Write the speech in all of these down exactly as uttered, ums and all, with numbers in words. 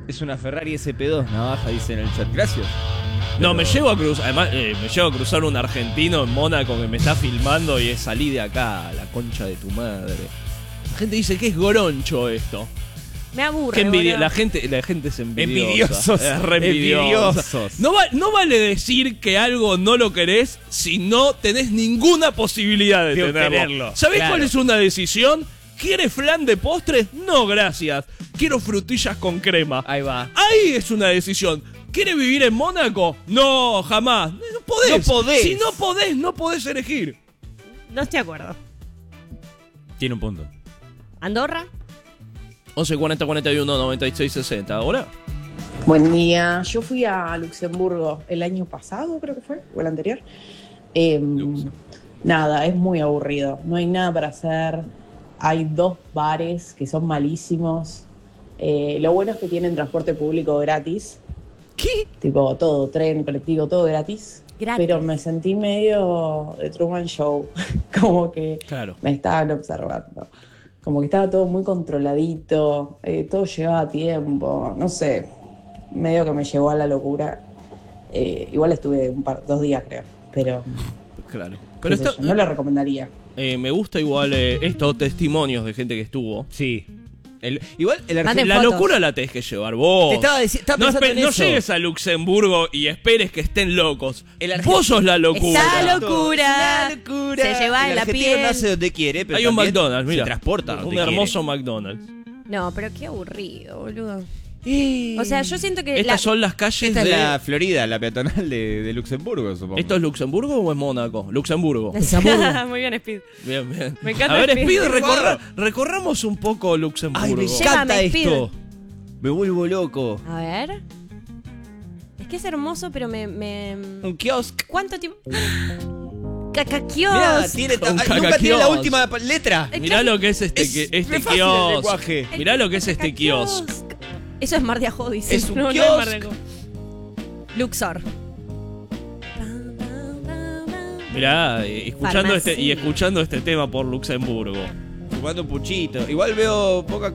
Es una Ferrari S P dos, navaja, dice en el chat. Gracias. No, me llevo a cruzar, además, eh, me llevo a cruzar un argentino en Mónaco que me está filmando y es salí de acá, la concha de tu madre. La gente dice que es goroncho esto. Me aburre. Qué envidia, boludo. la gente, la gente es envidiosa. Envidiosos. Es re envidiosa. Envidiosos. No, va, no vale decir que algo no lo querés si no tenés ninguna posibilidad de, De tenerlo. obtenerlo, ¿Sabés claro. cuál es una decisión? ¿Quieres flan de postres? No, gracias. Quiero frutillas con crema. Ahí va. Ahí es una decisión. ¿Quieres vivir en Mónaco? No, jamás. No podés. No podés. Si no podés, no podés elegir. No estoy de acuerdo. Tiene un punto. ¿Andorra? once cuarenta cuarenta y uno noventa y seis sesenta. ¿Ahora? Buen día. Yo fui a Luxemburgo el año pasado, creo que fue, o el anterior. Eh, nada, es muy aburrido. No hay nada para hacer. Hay dos bares que son malísimos. Eh, lo bueno es que tienen transporte público gratis. ¿Qué? Tipo, todo, tren, colectivo, todo gratis. Gratis. Pero me sentí medio de Truman Show. Como que Claro. me estaban observando. Como que estaba todo muy controladito, eh, todo llevaba tiempo, no sé, medio que me llevó a la locura. Eh, igual estuve un par, dos días creo, pero, Claro. Pero qué sé esto, yo, no lo recomendaría. eh, me gusta igual eh, estos testimonios de gente que estuvo. Sí. El, igual el Manden argentino. La fotos. locura la tenés que llevar vos. Te estaba dici- estaba no, pensando espe- en no eso. llegues a Luxemburgo y esperes que estén locos. El argentino- Vos sos la locura. Esa locura. Una locura. Se lleva en el la argentino piel. nace donde quiere, pero Hay un también McDonald's, mira. se transporta Un donde hermoso McDonald's. No, pero qué aburrido, boludo. quiere. O sea, yo siento que... Estas la- son las calles Esta de... es la Florida, la peatonal de, de Luxemburgo, supongo. ¿Esto es Luxemburgo o es Mónaco? Luxemburgo. Muy bien, Speed. Bien, bien. Me encanta A ver, Speed. Speed, recorra- recorramos un poco Luxemburgo. Ay, me Llévame, encanta Speed. esto. Me vuelvo loco. A ver. Es que es hermoso, pero me... me... Un kiosco. ¿Cuánto tiempo? Mirá, Cacaquios. tiene, Con ay, nunca cacaquios. tiene la última pa- letra. Mirá lo que es este, Es que- re este fácil el kiosco. lenguaje. Mirá lo que es este Cacaquios. kiosco. Eso es Mar de Ajó, dice. Es un No, no kiosco. Mar de Ajó. Luxor. Mirá, eh, escuchando Farmacia. este, y escuchando este tema por Luxemburgo. Fumando puchito. Igual veo poca.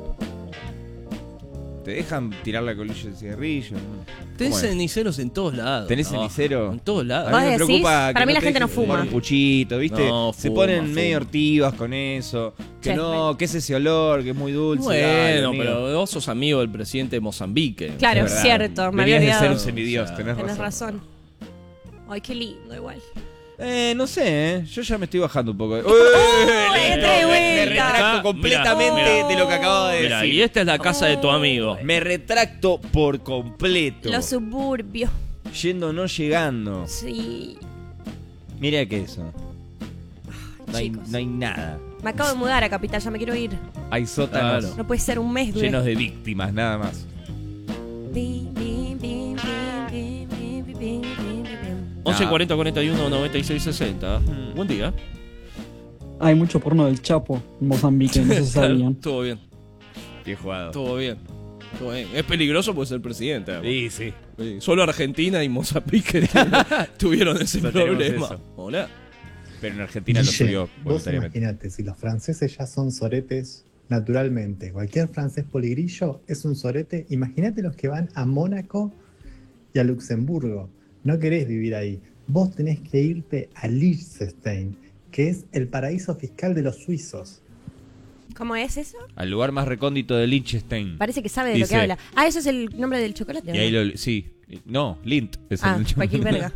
Te dejan tirar la colilla del cigarrillo. ¿no? Tenés ¿Cómo es? ceniceros en todos lados. ¿Tenés ¿no? cenicero? En todos A lados. mí ¿Vos me decís? preocupa que Para mí la te gente no dejen fuma. fumar un puchito, ¿viste? No, Se fuma, ponen fuma. medio hortivas con eso. Que Sí. no, que es ese olor, que es muy dulce. Bueno, dale, amigo. pero vos sos amigo del presidente de Mozambique. Claro, Es verdad. cierto. Me había Venías de ser olvidado. un semidios, O sea, tenés, Tenés razón. razón. Ay, qué lindo igual. Eh, no sé, ¿eh? Yo ya me estoy bajando un poco. ¡Uy! entré de me, me vuelta! retracto completamente Mirá, de lo que acabo de Mira, decir. y esta es la casa de tu amigo. Me retracto por completo. Los suburbios. Yendo, no llegando. Sí. Mira que eso. No hay, Chicos. no hay nada. Me acabo de mudar a Capital, ya me quiero ir. Hay sótanos Claro. No puede ser un mes, dure. llenos de víctimas, nada más. Bim, bim, bim, bim, bim, bim, bim, bim, bim, bim. once cuarenta cuarenta y uno noventa y seis sesenta. Buen día. Hay mucho porno del Chapo en Mozambique, no sé si sabían. Todo bien, Bien jugado. todo bien. Todo bien. Es peligroso porque es el presidente. además. Sí, sí. Sí, Solo Argentina y Mozambique tuvieron- tuvieron ese Ya tenemos problema. eso. Hola. Pero en Argentina lo Guille, subió vos voluntariamente. imagínate, si los franceses ya son soretes naturalmente, cualquier francés poligrillo es un sorete, imagínate los que van a Mónaco y a Luxemburgo. No querés vivir ahí. Vos tenés que irte a Liechtenstein, que es el paraíso fiscal de los suizos. ¿Cómo es eso? Al lugar más recóndito de Liechtenstein. Parece que sabe de lo Dice- que habla. Ah, ¿eso es el nombre del chocolate? Y ahí lo. Sí. No, Lint. Es Ah, el cualquier verga.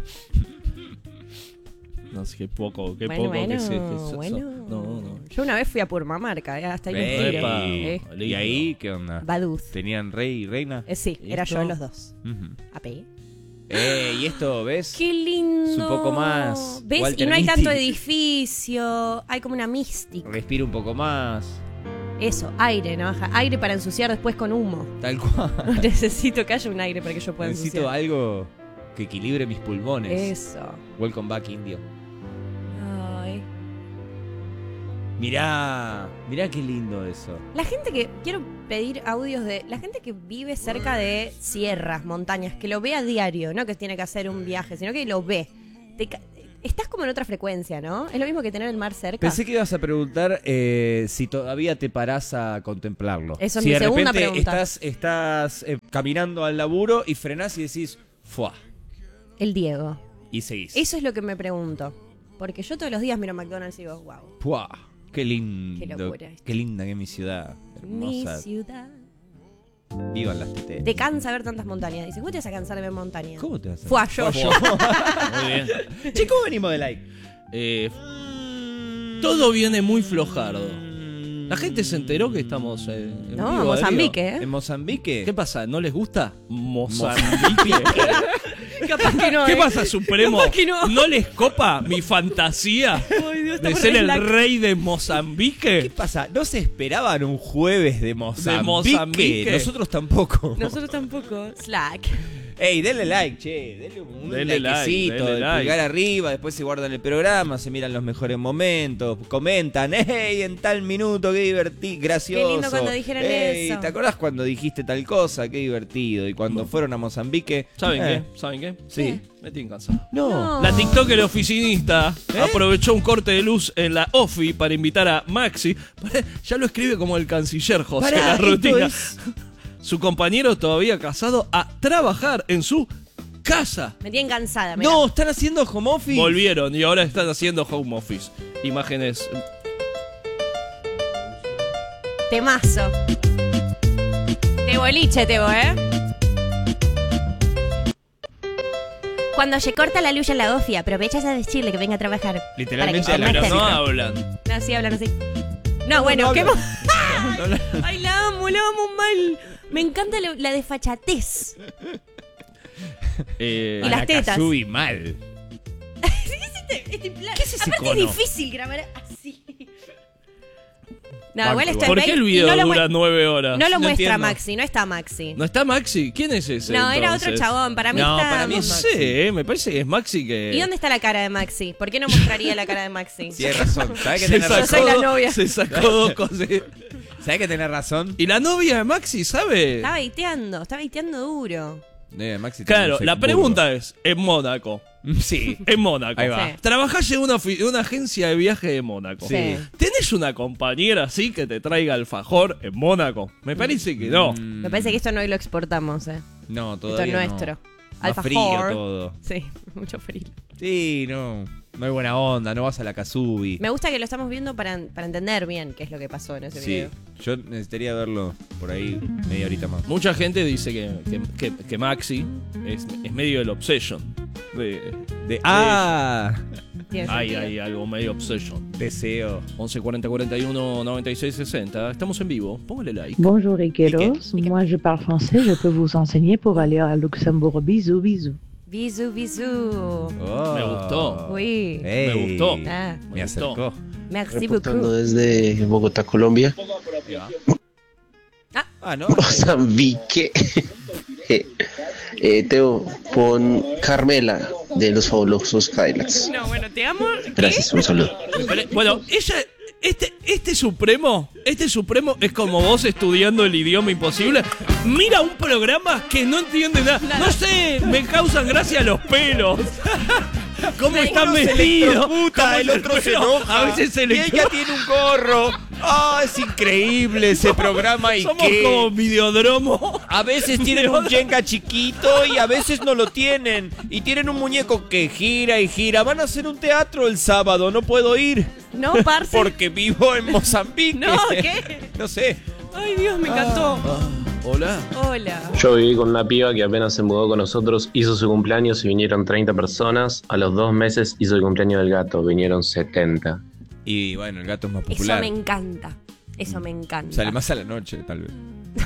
No sé, qué poco, qué Bueno, poco bueno, que sé. que so- bueno. so- no, no. Yo una vez fui a Purmamarca, eh, hasta ahí me Ey, tiro. Epa. Eh, ¿Y lindo. ahí qué onda? Baduz. ¿Tenían rey y reina? Eh, sí, era ¿Esto? yo los dos. Ujú. A P. Eh, y esto, ¿ves? Qué lindo. Es un poco más ¿Ves? Walter y no hay Mitty. tanto edificio. Hay como una mística. Respira un poco más. Eso, aire, navaja. Aire para ensuciar después con humo. Tal cual. Necesito que haya un aire para que yo pueda Necesito ensuciar. algo que equilibre mis pulmones. Eso. Welcome back, indio. Ay. Mirá, mirá qué lindo eso. La gente que. Quiero pedir audios de. La gente que vive cerca de sierras, montañas, que lo ve a diario, no que tiene que hacer un viaje, sino que lo ve. Te ca- estás como en otra frecuencia, ¿no? Es lo mismo que tener el mar cerca. Pensé que ibas a preguntar eh, si todavía te parás a contemplarlo. Eso es si mi de segunda repente pregunta. estás, estás eh, caminando al laburo y frenás y decís, ¡fua! El Diego. Y seguís. Eso es lo que me pregunto. Porque yo todos los días miro McDonald's y digo, wow. ¡Fua! ¡Qué lindo! Qué locura esto. ¡Qué linda que es mi ciudad! Mi Hermosa. ciudad. Vivan las teteras. Te cansa ver tantas montañas. Dices, ¿cómo te vas a cansar de ver montañas? ¿Cómo te vas a Fue a yo. Fue yo. Muy bien. Che, ¿cómo venimos de like? Eh, todo viene muy flojardo. La gente se enteró que estamos eh, en No, vivo, Mozambique, Darío. ¿eh? ¿En Mozambique? ¿Qué pasa? ¿No les gusta Mozambique? Capaz que no, ¿Qué ¿eh? pasa, Supremo? Capaz que no. les copa mi fantasía Ay, Dios, está de por ser el Slack. rey de ¿Qué Mozambique? pasa? ¿No se esperaban un jueves de Mozambique? ¿De Mozambique? Nosotros tampoco. Nosotros tampoco. Slack. Ey, denle like, che. Denle un Denle like, likecito, denle el like. pulgar arriba, después se guardan el programa, se miran los mejores momentos, comentan, ey, en tal minuto, qué divertido, gracioso. Qué lindo cuando dijeron Ey, eso. ¿te acordás cuando dijiste tal cosa? Qué divertido. Y cuando fueron a Mozambique... ¿Saben eh, qué? ¿Saben qué? Sí. Me tienen cansado. No. No. La TikToker oficinista ¿Eh? aprovechó un corte de luz en la Ofi para invitar a Maxi. Ya lo escribe como el canciller José Pará, en la esto rutina. es- Su compañero todavía casado a trabajar en su casa. Me tienen cansada. mirá. No, están haciendo home office. Volvieron y ahora están haciendo home office. Imágenes. Temazo. De boliche, Tebo, ¿eh? Cuando se corta la luz en la ofia, aprovechas a decirle que venga a trabajar. Literalmente para que a la esté Pero más no cerca. hablan. No, sí hablan así. No, bueno, no ¿qué hablan. mo- Ay, la amo, la amo mal. Me encanta la, la desfachatez. Eh, Y las tetas. Kazubi mal. Este, este plan- ¿Qué es ese Aparte cono? es difícil grabar así. No, Banco, igual estoy ¿Por ahí qué el y video no lo dura mue- nueve horas? No lo No muestra entiendo. Maxi, no está Maxi. ¿No está Maxi? ¿Quién es ese? No, era otro entonces? chabón. Para mí No, está. para mí No es Maxi. sé, eh, me parece que es Maxi que. ¿Y dónde está la cara de Maxi? ¿Por qué no mostraría la cara de Maxi? Tienes razón. ¿Sabes que se tenés sacó, razón? soy la novia. Se sacó dos cosas. ¿Sabes que tenés razón? Y la novia de Maxi, ¿sabe? Está baiteando, está baiteando duro. Eh, Maxi tiene Claro, un la Luxemburgo. pregunta es, en Mónaco. Sí. En Mónaco. Ahí va. Sí. Trabajás en una, ofi- en una agencia de viaje de Mónaco. Sí. ¿Tenés una compañera así que te traiga alfajor en Mónaco? Me parece que no. Mm, Me parece que esto no lo exportamos, eh. No, Esto todavía es no. nuestro. Más Alfajor. frío todo. Sí, mucho frío. Sí, no. No hay buena onda, no vas a la Kazubi. Me gusta que lo estamos viendo para, para entender bien qué es lo que pasó en ese Sí, video. yo necesitaría verlo por ahí media horita más. Mucha gente dice que, que, que- que Maxi es, es medio del obsession. De, De, ah, Tiene hay, sentido. hay algo medio obsession. deseo. once cuarenta cuarenta y uno noventa y seis sesenta. Estamos en vivo. Póngale like. Bonjour Riqueros, moi je parle français, je peux vous enseigner pour aller à Luxembourg. Bisous, bisous. Bisu, bisu. Oh. Me gustó. Uy. Ey, Me gustó. Ah, Me acercó. merci Reportando beaucoup. desde Bogotá, Colombia. Ah, ¿no? Mozambique. Eh, eh, Teo, pon Carmela de los fabulosos Cadillacs. No, bueno, te amo. Gracias, un saludo. Pero, bueno, ella, este, este Supremo, este Supremo es como vos estudiando el idioma imposible. Mira un programa que no entiende nada. No sé, me causan gracia los pelos. ¿Cómo están vestidos? Puta, el otro se Pero enoja. A veces se Y le ella tiene un gorro. Ah, es increíble ese programa y Somos qué. como Videodromo. A veces tienen un Jenga chiquito y a veces no lo tienen. Y tienen un muñeco que gira y gira. Van a hacer un teatro el sábado, no puedo ir. No, parce. Porque vivo en Mozambique. No, ¿qué? No sé. Ay, Dios, me encantó. Hola. Hola. Yo viví con una piba que apenas se mudó con nosotros, hizo su cumpleaños y vinieron treinta personas. A los dos meses hizo el cumpleaños del gato, vinieron setenta. Y bueno, el gato es más Eso popular. me encanta. Eso me encanta. Sale más a la noche, tal vez.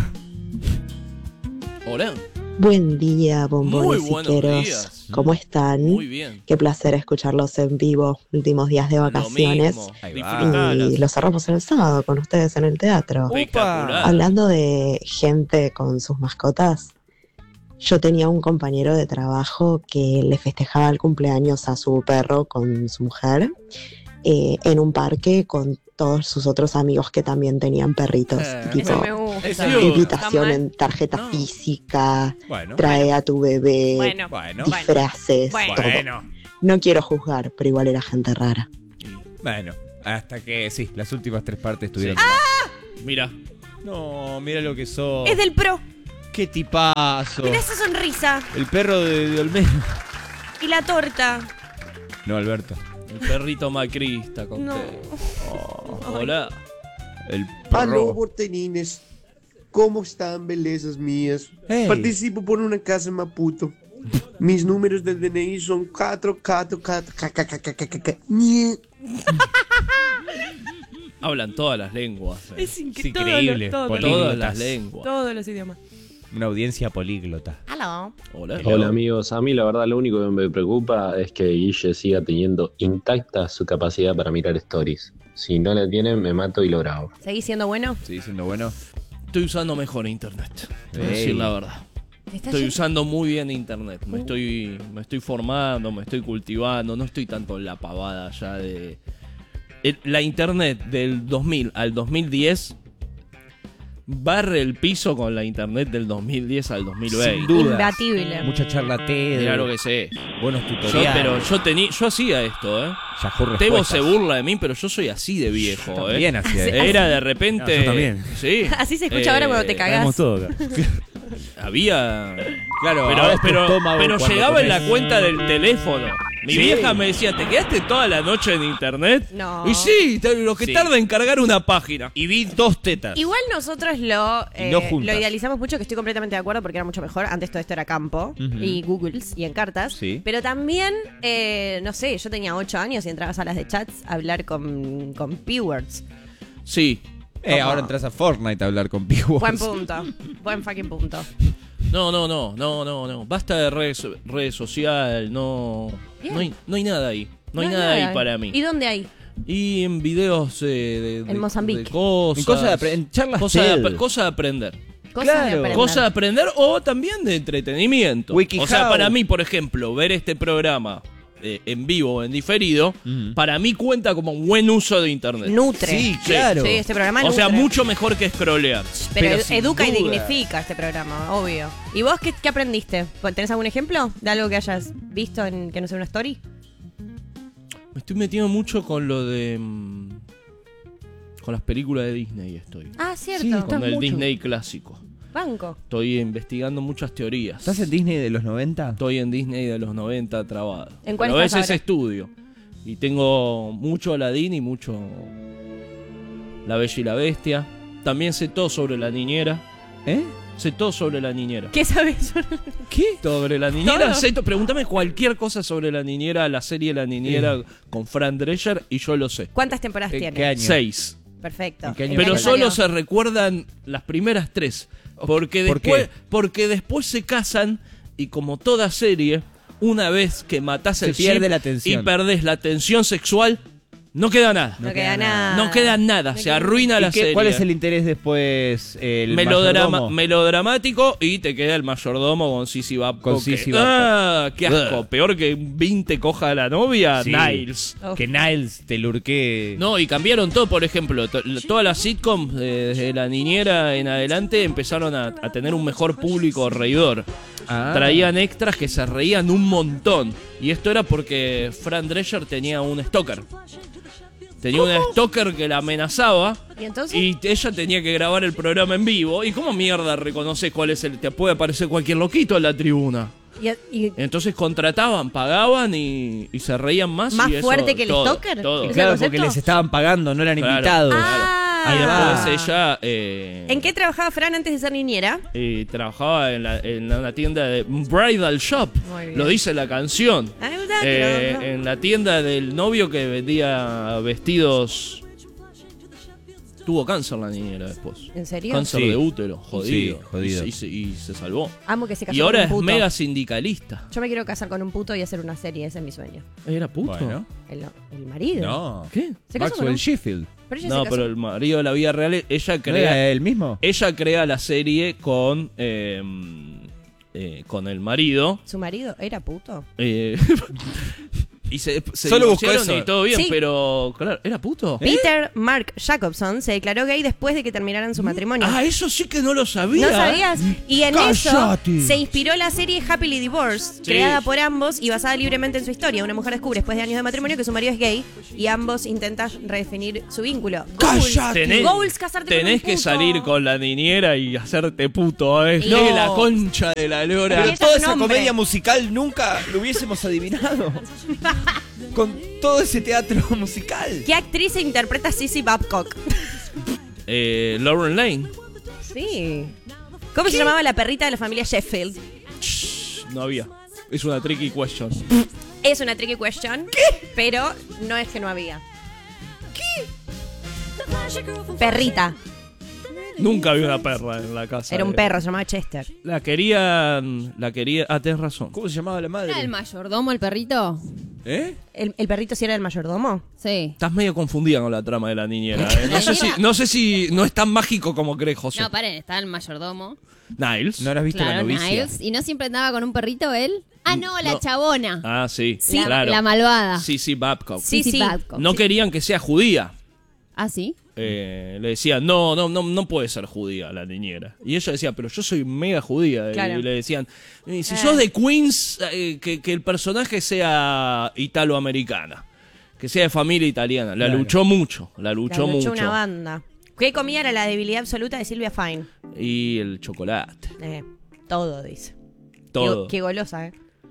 Hola. Buen día, Muy bombones buenos iqueros. días. ¿Cómo están? Muy bien. Qué placer escucharlos en vivo, últimos días de Lo vacaciones. mismo. Ahí va. Disfrutalas. Y los cerramos el sábado con ustedes en el teatro. Espectacular. Hablando de gente con sus mascotas, yo tenía un compañero de trabajo que le festejaba el cumpleaños a su perro con su mujer eh, en un parque con todos sus otros amigos que también tenían perritos. Eh, tipo, Eso me gusta. Eso Está invitación mal. en tarjeta No. física, Bueno. trae a tu bebé, Bueno, Bueno. disfraces, Bueno. todo. Bueno. No quiero juzgar, pero igual era gente rara. Bueno, hasta que sí, las últimas tres partes estuvieron. ¡Ah! Mira. No, mira lo que sos. Es del pro. Qué tipazo. Mira esa sonrisa. El perro de, de Olmedo. Y la torta. No, Alberto. El perrito macrista con No. Oh, hola. El Aló, perro. bortenines. ¿Cómo están, belezas mías? Hey. Participo por una casa en Maputo. Mis números del D N I son cuatro, cuatro, cuatro, Hablan todas las lenguas. eh. Es Es increíble. increíble. Todo, todo, políglotas. Todas las lenguas. todos los idiomas. Una audiencia políglota. Aló. Hola. Hola amigos, a mí la verdad lo único que me preocupa es que Guille siga teniendo intacta su capacidad para mirar stories. Si no la tiene, me mato y lo grabo. ¿Seguís siendo bueno? ¿Sigue siendo bueno? Estoy usando mejor internet. Voy a Ey. decir la verdad. ¿Estás Estoy yendo? usando muy bien internet. Me estoy, me estoy formando, me estoy cultivando. No estoy tanto en la pavada ya de... El- la internet del dos mil al dos mil diez barre el piso con la internet del dos mil diez al dos mil veinte. Sin duda. Imbatible. Mucha charla TED. Mirá lo que sé. Buenos Yo, tutoriales. pero yo tenía, yo hacía esto, ¿eh? Yahoo Tebo respuestas. se burla de mí, pero yo soy así de viejo, Yo ¿eh? también hacía eso. Era de repente... No, yo también. Sí. Así se escucha ahora cuando te cagás. Hagamos todo acá. Había... Claro, Pero, ahora es tu pero, estómago pero cuando llegaba en la tenés- cuenta del teléfono. Mi Sí. vieja me decía, ¿te quedaste toda la noche en internet? No. Y sí, te- lo que Sí. tarda en cargar una página. Y vi dos tetas. Igual nosotros lo, Y eh, no juntas. lo idealizamos mucho, que estoy completamente de acuerdo porque era mucho mejor. Antes todo esto era campo Ujú. y Googles y en cartas. Sí. Pero también, eh, no sé, yo tenía ocho años y entraba a salas de chats a hablar con, con P-Words. Sí. Eh, ahora entras a Fortnite a hablar con P-Words. Buen punto. Buen fucking punto. No, no, no, no, no, no. Basta de redes, redes social, no... Bien. No hay, no hay nada ahí. No, hay hay nada ahí para mí. ¿Y dónde hay? Y en videos eh, de, de- En Mozambique. de cosas. En cosas de apre- en charlas cosas de, TED. ap- cosas de aprender. Cosas Claro. de aprender. Cosas de aprender o también de entretenimiento. WikiHow. O sea, para mí, por ejemplo, ver este programa eh, en vivo o en diferido, Ujú. para mí cuenta como un buen uso de internet. Nutre. Sí, claro. Sí, este programa O sea, nutre. mucho mejor que scrollear. Pero, pero edu- sin educa y duda. dignifica este programa, obvio. ¿Y vos qué, qué aprendiste? ¿Tenés algún ejemplo de algo que hayas visto en que no sea una story? Me estoy metiendo mucho con lo de... mm, con las películas de Disney estoy. Ah, cierto. Sí, Con el mucho. Disney clásico. Banco. Estoy investigando muchas teorías. ¿Estás en Disney de los noventa? Estoy en Disney de los noventa trabado. ¿En cuál Pero a estás veces ahora? estudio. Y tengo mucho Aladdin y mucho La Bella y la Bestia. También sé todo sobre la niñera. ¿Eh? Sé todo sobre la niñera. ¿Qué sabes? ¿Qué? Sobre la niñera. Todo. Sé to- Pregúntame cualquier cosa sobre la niñera, la serie La Niñera con Fran Drescher y yo lo sé. ¿Cuántas temporadas ¿En tiene? qué año? Seis. Perfecto. ¿En qué año El Pero año solo salió. se recuerdan las primeras tres. Porque ¿Por después, qué? porque después se casan y como toda serie, una vez que matás Se el pierde chip la tensión. y perdés la tensión sexual, no queda nada. No, queda nada. No queda nada, No se queda arruina ¿Y la qué- serie. ¿Cuál es el interés después? El Melodrama, mayordomo? melodramático y te queda el mayordomo con Sissy Babcock. Con que- Sissy Ah, qué asco. Ugh. Peor que Vin te coja a la novia, Sí. Niles. Uf. Que Niles te lurque. No, y cambiaron todo, por ejemplo, to- todas las sitcoms eh, desde la niñera en adelante empezaron a, a tener un mejor público reidor. Ah. Traían extras que se reían un montón. Y esto era porque Fran Drescher tenía un stalker. Tenía un stalker que la amenazaba. ¿Y entonces? Y ella tenía que grabar el programa en vivo. ¿Y cómo mierda reconoces cuál es el...? Te puede aparecer cualquier loquito en la tribuna. Y- y- Entonces contrataban, pagaban y, y se reían más. ¿Más y eso, fuerte que el todo, stalker? todo. ¿Ese Claro, concepto? porque les estaban pagando, no eran Claro. invitados. Ah. Y Ah. después ella eh, ¿En qué trabajaba Fran antes de ser niñera? eh, trabajaba en, la, en una tienda de Bridal Shop. Muy bien. Lo dice la canción. Ah, es verdad, Eh, pero no. en la tienda del novio que vendía vestidos. Tuvo cáncer la niñera después. ¿En serio? Cáncer Sí. de útero, jodido. Sí, jodido. Y, se, y se- y se salvó. Amo que se casó Y ahora con es un puto. mega sindicalista. Yo me quiero casar con un puto y hacer una serie, ese es mi sueño. ¿Era puto? Bueno. El, el marido. No. ¿Qué? Se casó con Maxwell un... Sheffield. Pero ella No, se casó. pero el marido de la vida real, ella ¿No crea, era él mismo? ella crea la serie con eh, eh, con el marido. ¿Su marido era puto? eh, Y se, se Solo buscó divorciaron eso. y todo bien, Sí. pero claro, ¿era puto? Peter Mark Jacobson se declaró gay después de que terminaran su matrimonio. Ah, eso sí que no lo sabía. ¿No sabías? Y en ¡Cállate! eso se inspiró la serie Happily Divorced, Sí. creada por ambos y basada libremente en su historia. Una mujer descubre después de años de matrimonio que su marido es gay y ambos intentan redefinir su vínculo. Goals, Tenés, goals, casarte con tenés un que puto. salir con la niñera y hacerte puto. Es No. la concha de la lora. Pero Ella toda es un esa hombre. comedia musical nunca lo hubiésemos adivinado. Con todo ese teatro musical. ¿Qué actriz interpreta a Sissy Babcock? Eh, Lauren Lane. Sí. ¿Cómo se llamaba la perrita de la familia Sheffield? Shh, no había. Es una tricky question. Es una tricky question, pero no es que no había. ¿Qué? Perrita. Nunca había una perra en la casa. Era un de- perro, se llamaba Chester. La querían. La quería. Ah, tenés razón. ¿Cómo se llamaba la madre? ¿Era el mayordomo, el perrito? ¿Eh? ¿El, el perrito sí era el mayordomo? Sí. Estás medio confundida con la trama de la niñera. ¿eh? No sé si no sé si no es tan mágico como crees, José. No, paren, estaba el mayordomo. Niles. ¿No habrás visto la Claro, novicia? Niles. ¿Y no siempre andaba con un perrito él? Ah, no, la No. chabona. Ah, sí. Sí, claro. la malvada. Sí, sí, Babcock. Sí, sí. Babcock. No Sí. querían que sea judía. Ah, sí. Eh, le decían, no, no, no, no puede ser judía la niñera. Y ella decía, pero yo soy mega judía. Claro. Y le decían, "Y si Eh. sos de Queens, eh, que, que el personaje sea italoamericana. Que sea de familia italiana. La Claro. luchó mucho, la luchó La luchó mucho. una banda. ¿Qué comida era la debilidad absoluta de Silvia Fine? Y el chocolate. Eh, todo, dice. Todo. Qué, qué golosa, ¿eh?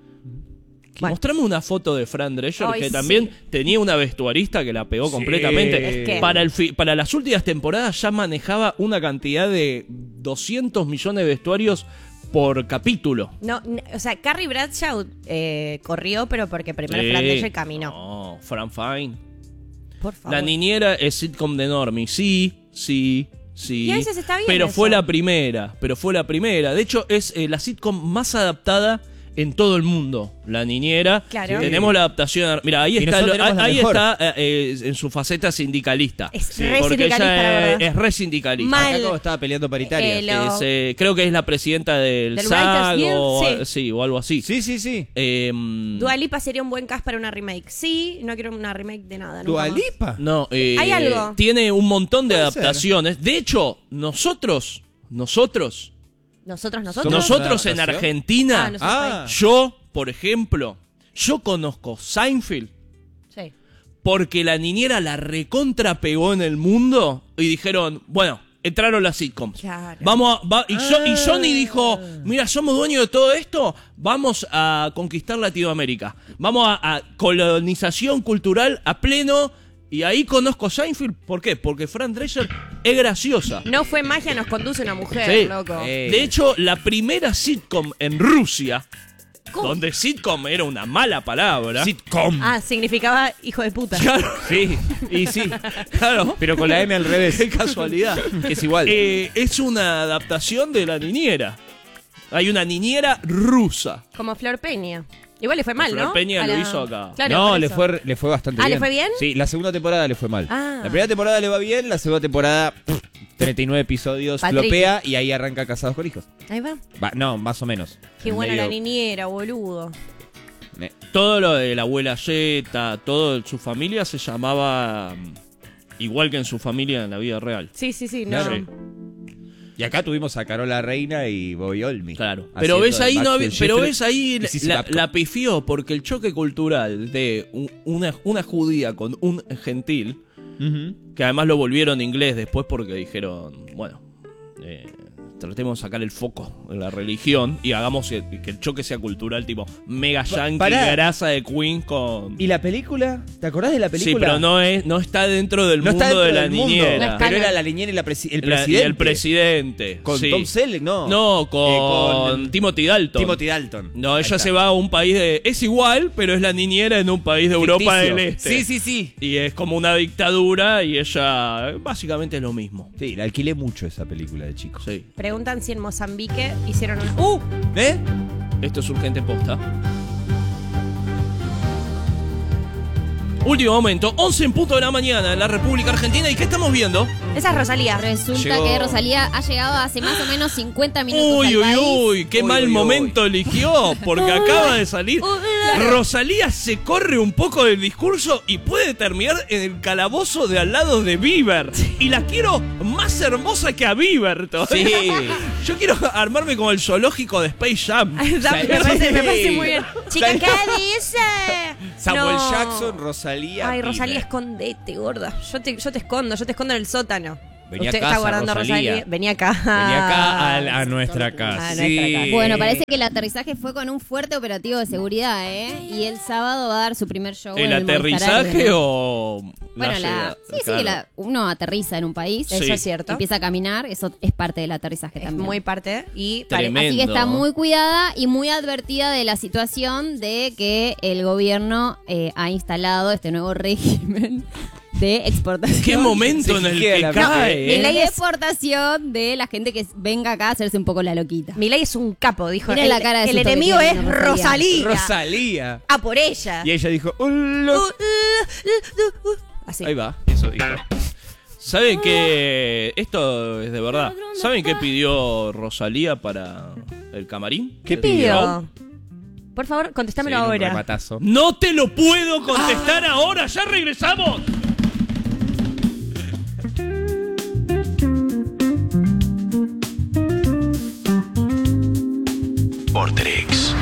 Bueno. Mostrame una foto de Fran Drescher, Ay, que sí. también tenía una vestuarista que la pegó Sí. completamente. Es que- Para, el fi- para las últimas temporadas ya manejaba una cantidad de doscientos millones de vestuarios por capítulo. No, n- o sea, Carrie Bradshaw eh, corrió, pero porque primero Sí. Fran Drescher caminó. No, Fran Fine. Por favor. La niñera es sitcom de Normie. Sí, sí, sí. Y a veces está bien Pero eso. fue la primera, pero fue la primera. De hecho, es eh, la sitcom más adaptada en todo el mundo. La niñera. Claro. Tenemos la adaptación. Mira, ahí Y está, nosotros lo- tenemos la ahí mejor. está eh, eh, en su faceta sindicalista. Es re Porque sindicalista, la ella verdad. es, es re sindicalista. Mal. Acá como estaba peleando paritarias. Eh, lo- Es, eh, creo que es la presidenta del, Del S A G Writers o, Guild, sí, o algo así. Sí, sí, sí. Eh, Dua Lipa sería un buen cast para una remake. Sí, no quiero una remake de nada. nunca más. ¿Dualipa? No, eh, Hay algo. tiene un montón de Puede ser. adaptaciones. De hecho, nosotros, nosotros, Nosotros, nosotros. nosotros en adaptación? Argentina, Ah, nosotros Ah. yo, por ejemplo, yo conozco Seinfeld Sí. porque la niñera la recontra pegó en el mundo y dijeron, bueno, entraron las sitcoms. Claro. Vamos a, va- y, Jo- y Ah. Johnny dijo, mira, somos dueños de todo esto, vamos a conquistar Latinoamérica. Vamos a, a colonización cultural a pleno. Y ahí conozco Seinfeld. ¿Por qué? Porque Fran Drescher es graciosa. No fue magia, nos conduce una mujer, Sí. loco. Eh. De hecho, la primera sitcom en Rusia, ¿Cómo? donde sitcom era una mala palabra. Sitcom. Ah, significaba hijo de puta. Claro, Sí, y sí. claro. Pero con la M al revés. Qué casualidad. Que es igual. Eh, es una adaptación de La Niñera. Hay una niñera rusa. Como Flor Peña. Igual le fue mal, Flor ¿no? Peña A lo la- hizo acá. Claro, no, por le eso. fue, le fue bastante Ah, bien. ¿le fue bien? Sí, la segunda temporada le fue mal. Ah. La primera temporada le va bien, la segunda temporada, pff, treinta y nueve episodios, Patrick. flopea y ahí arranca Casados con Hijos. Ahí va. Va, no, más o menos. Qué En buena medio- la niñera, boludo. Eh, Todo lo de la abuela Yeta, todo su familia se llamaba mm, igual que en su familia en la vida real. Sí, sí, sí. No. Claro. Sí. Y acá tuvimos a Carola Reina y Bobby Olmi. Claro. Haciendo Pero ves de ahí, no, Maxwell pero Sheffield ves ahí y Sissy la, Babcock. la pifió porque el choque cultural de un- una, una judía con un gentil, Ujú. que además lo volvieron inglés después porque dijeron, bueno, eh, tratemos de sacar el foco de la religión y hagamos el- que el choque sea cultural, tipo mega yankee, pará. grasa de Queen con... ¿Y la película? ¿Te acordás de la película? Sí, pero no es no está dentro del No mundo está dentro de la del mundo. niñera. No está. Pero era la niñera y la presi- el La- y presidente. el presidente. Con sí. Tom Selleck, no. No, con, Eh, con Timothy Dalton. Timothy Dalton. No, Ahí ella está. se va a un país de... Es igual, pero es la niñera en un país de Europa Ficticio. del Este. Sí, sí, sí. Y es como una dictadura y ella... Básicamente es lo mismo. Sí, la alquilé mucho esa película de chico. Sí. Preguntan si en Mozambique hicieron una. ¡Uh! ¿Eh? Esto es urgente posta. Último momento, once en punto de la mañana en la República Argentina. ¿Y qué estamos viendo? Esa es Rosalía. Resulta Llegó. que Rosalía ha llegado hace más o menos cincuenta minutos Uy, al uy, país. uy, qué Uy, mal uy, uy. momento eligió, porque acaba de salir. Rosalía se corre un poco del discurso y puede terminar en el calabozo de al lado de Bieber. Y la quiero más hermosa que a Bieber todavía. Sí. Yo quiero armarme como el zoológico de Space Jam. me, parece, me parece muy bien. Chica, ¿qué dice? Samuel No. Jackson, Rosalía. Ay, Bieber. Rosalía, escondete, gorda. Yo te, yo te escondo, yo te escondo en el sótano. Vení a Usted casa, está guardando a Rosalía. Rosalía. Vení acá. Vení acá a, a nuestra casa. A Sí. nuestra casa. Bueno, parece que el aterrizaje fue con un fuerte operativo de seguridad, ¿eh? Y el sábado va a dar su primer show. ¿El en el Movistar aterrizaje Arena. o Bueno, la, llegada? sí, Claro. sí, la- uno aterriza en un país. Sí. Eso es cierto. Empieza a caminar, eso es parte del aterrizaje Es también. muy parte. Y pare- Tremendo. Así que está muy cuidada y muy advertida de la situación de que el gobierno eh, ha instalado este nuevo régimen de exportación. ¿Qué momento en el que la- cae? De eh? Milei es- deportación de la gente que venga acá a hacerse un poco la loquita. Milei es un capo, dijo. Miren el la cara de el susto que enemigo tiene es Rosalía. Rosalía. Rosalía. A por ella. Y ella dijo, "Uh, Uh, lo-". uh, uh, uh, uh. Así. Ahí va, eso dijo. ¿Saben qué? Esto es de verdad. ¿Saben qué pidió Rosalía para el camarín? ¿Qué pidió? Por favor, contéstamelo Se viene un ahora. rematazo. No te lo puedo contestar ahora, ya regresamos. Vorterix.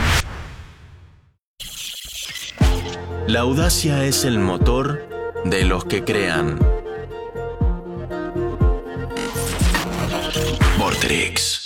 La audacia es el motor de los que crean. Vorterix.